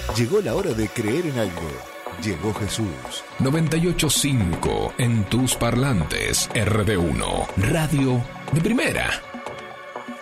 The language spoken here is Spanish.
Llegó la hora de creer en algo. Llegó Jesús. 98.5 en tus parlantes. RD1. Radio de primera.